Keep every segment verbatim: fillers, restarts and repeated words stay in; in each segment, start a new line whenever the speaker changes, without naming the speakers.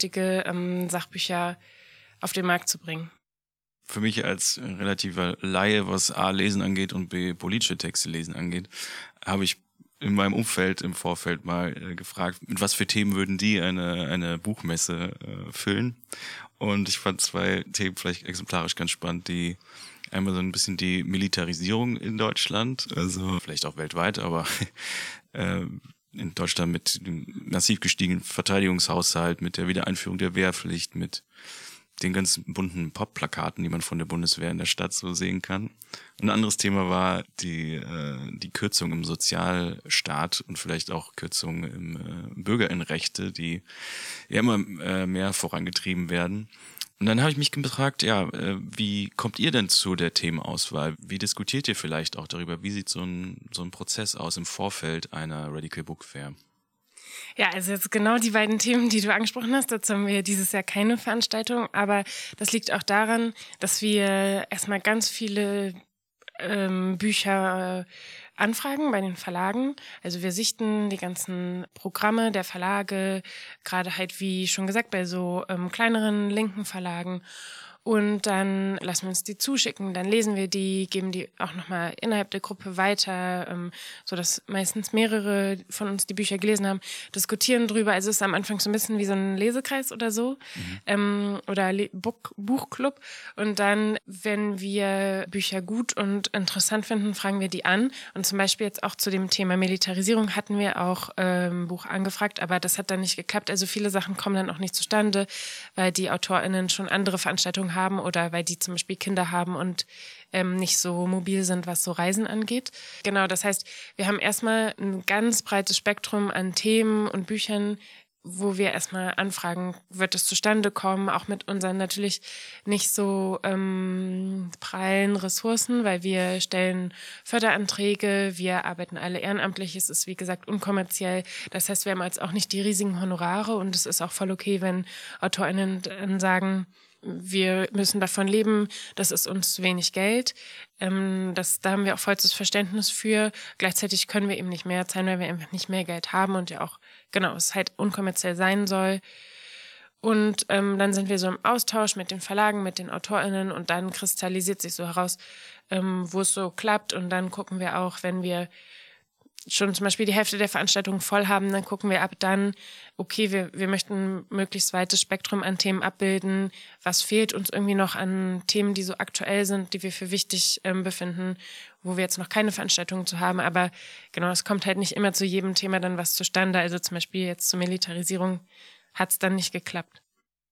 vernünftige ähm, Sachbücher auf den Markt zu bringen.
Für mich als relativer Laie, was A, Lesen angeht und B, politische Texte lesen angeht, habe ich in meinem Umfeld im Vorfeld mal äh, gefragt, mit was für Themen würden die eine eine Buchmesse äh, füllen. Und ich fand zwei Themen vielleicht exemplarisch ganz spannend, die einmal so ein bisschen die Militarisierung in Deutschland, also vielleicht auch weltweit, aber äh, in Deutschland mit dem massiv gestiegenen Verteidigungshaushalt, mit der Wiedereinführung der Wehrpflicht, mit den ganz bunten Pop-Plakaten, die man von der Bundeswehr in der Stadt so sehen kann. Ein anderes Thema war die äh, die Kürzung im Sozialstaat und vielleicht auch Kürzungen im äh, Bürgerinnenrechte, die ja immer äh, mehr vorangetrieben werden. Und dann habe ich mich gefragt, ja, äh, wie kommt ihr denn zu der Themenauswahl? Wie diskutiert ihr vielleicht auch darüber? Wie sieht so ein so ein Prozess aus im Vorfeld einer Radical Book Fair?
Ja, also jetzt genau die beiden Themen, die du angesprochen hast. Dazu haben wir dieses Jahr keine Veranstaltung, aber das liegt auch daran, dass wir erstmal ganz viele ähm, Bücher anfragen bei den Verlagen. Also wir sichten die ganzen Programme der Verlage, gerade halt wie schon gesagt bei so ähm, kleineren linken Verlagen. Und dann lassen wir uns die zuschicken, dann lesen wir die, geben die auch nochmal innerhalb der Gruppe weiter, ähm, so dass meistens mehrere von uns die Bücher gelesen haben, diskutieren drüber. Also es ist am Anfang so ein bisschen wie so ein Lesekreis oder so, mhm. ähm, oder Le- Buch- Buchclub. Und dann, wenn wir Bücher gut und interessant finden, fragen wir die an. Und zum Beispiel jetzt auch zu dem Thema Militarisierung hatten wir auch ähm, ein Buch angefragt, aber das hat dann nicht geklappt. Also viele Sachen kommen dann auch nicht zustande, weil die AutorInnen schon andere Veranstaltungen haben oder weil die zum Beispiel Kinder haben und ähm, nicht so mobil sind, was so Reisen angeht. Genau, das heißt, wir haben erstmal ein ganz breites Spektrum an Themen und Büchern, wo wir erstmal anfragen, wird es zustande kommen, auch mit unseren natürlich nicht so ähm, prallen Ressourcen, weil wir stellen Förderanträge, wir arbeiten alle ehrenamtlich, es ist wie gesagt unkommerziell, das heißt, wir haben jetzt auch nicht die riesigen Honorare und es ist auch voll okay, wenn AutorInnen dann sagen, wir müssen davon leben, das ist uns wenig Geld. Ähm, das, da haben wir auch vollstes Verständnis für. Gleichzeitig können wir eben nicht mehr zahlen, weil wir einfach nicht mehr Geld haben und ja auch, genau, es halt unkommerziell sein soll. Und ähm, dann sind wir so im Austausch mit den Verlagen, mit den AutorInnen und dann kristallisiert sich so heraus, ähm, wo es so klappt. Und dann gucken wir auch, wenn wir schon zum Beispiel die Hälfte der Veranstaltung voll haben, dann gucken wir ab dann, okay, wir, wir möchten ein möglichst weites Spektrum an Themen abbilden. Was fehlt uns irgendwie noch an Themen, die so aktuell sind, die wir für wichtig ähm, befinden, wo wir jetzt noch keine Veranstaltungen zu haben. Aber genau, es kommt halt nicht immer zu jedem Thema dann was zustande. Also zum Beispiel jetzt zur Militarisierung hat es dann nicht geklappt.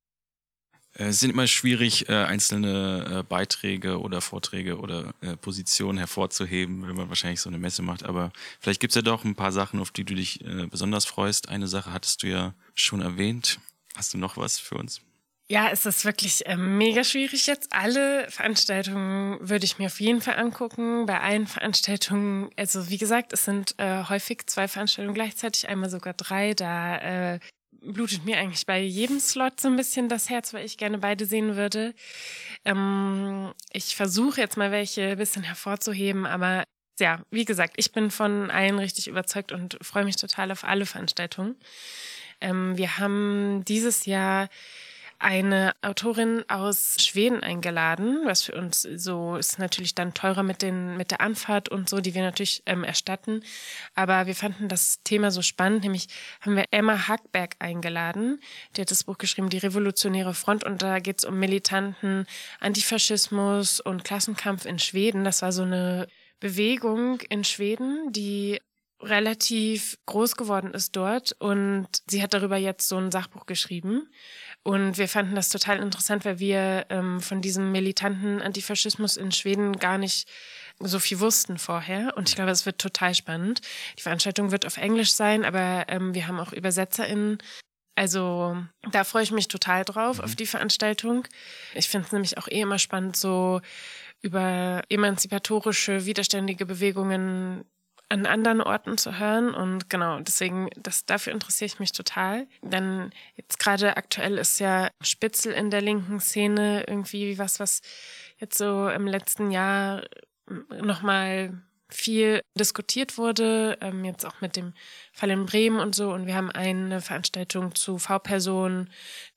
Es sind immer schwierig, einzelne Beiträge oder Vorträge oder Positionen hervorzuheben, wenn man wahrscheinlich so eine Messe macht. Aber vielleicht gibt's ja doch ein paar Sachen, auf die du dich besonders freust. Eine Sache hattest du ja schon erwähnt. Hast du noch was für uns?
Ja, es ist wirklich äh, mega schwierig jetzt. Alle Veranstaltungen würde ich mir auf jeden Fall angucken. Bei allen Veranstaltungen, also wie gesagt, es sind äh, häufig zwei Veranstaltungen gleichzeitig, einmal sogar drei. Da äh, blutet mir eigentlich bei jedem Slot so ein bisschen das Herz, weil ich gerne beide sehen würde. Ähm, ich versuche jetzt mal welche ein bisschen hervorzuheben, aber ja, wie gesagt, ich bin von allen richtig überzeugt und freue mich total auf alle Veranstaltungen. Ähm, wir haben dieses Jahr eine Autorin aus Schweden eingeladen, was für uns so ist natürlich dann teurer mit den mit der Anfahrt und so, die wir natürlich ähm, erstatten. Aber wir fanden das Thema so spannend, nämlich haben wir Emma Hackberg eingeladen. Die hat das Buch geschrieben, Die Revolutionäre Front, und da geht es um militanten Antifaschismus und Klassenkampf in Schweden. Das war so eine Bewegung in Schweden, die relativ groß geworden ist dort, und sie hat darüber jetzt so ein Sachbuch geschrieben. Und wir fanden das total interessant, weil wir ähm, von diesem militanten Antifaschismus in Schweden gar nicht so viel wussten vorher. Und ich glaube, es wird total spannend. Die Veranstaltung wird auf Englisch sein, aber ähm, wir haben auch ÜbersetzerInnen. Also da freue ich mich total drauf, mhm. auf die Veranstaltung. Ich finde es nämlich auch eh immer spannend, so über emanzipatorische, widerständige Bewegungen an anderen Orten zu hören, und genau, deswegen, das, dafür interessiere ich mich total. Denn jetzt gerade aktuell ist ja Spitzel in der linken Szene irgendwie was, was jetzt so im letzten Jahr nochmal viel diskutiert wurde, ähm, jetzt auch mit dem Fall in Bremen und so, und wir haben eine Veranstaltung zu V-Personen